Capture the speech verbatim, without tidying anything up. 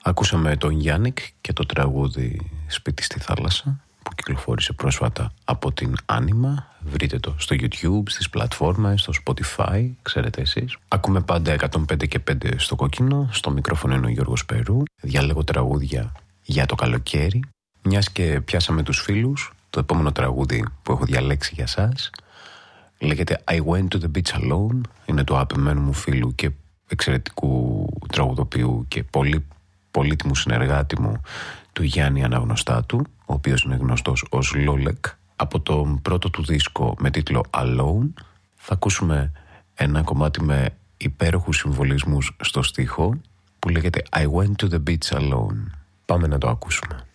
Ακούσαμε τον Γιάννικ και το τραγούδι «Σπίτι στη θάλασσα» που κυκλοφόρησε πρόσφατα από την Άνιμα. Βρείτε το στο YouTube, στις πλατφόρμες, στο Spotify, ξέρετε εσείς. Ακούμε πάντα εκατόν πέντε και πέντε στο κόκκινο. Στο μικρόφωνο είναι ο Γιώργος Περού. Διαλέγω τραγούδια για το καλοκαίρι. Μιας και πιάσαμε τους φίλους, το επόμενο τραγούδι που έχω διαλέξει για σας λέγεται I Went to the Beach Alone. Είναι του αγαπημένου μου φίλου και εξαιρετικού τραγουδοποιού και πολύ πολύτιμου συνεργάτη μου, του Γιάννη Αναγνωστάτου, ο οποίος είναι γνωστός ως Λόλεκ. Από τον πρώτο του δίσκο με τίτλο Alone θα ακούσουμε ένα κομμάτι με υπέροχους συμβολισμούς στο στίχο που λέγεται I Went to the Beach Alone. Πάμε να το ακούσουμε.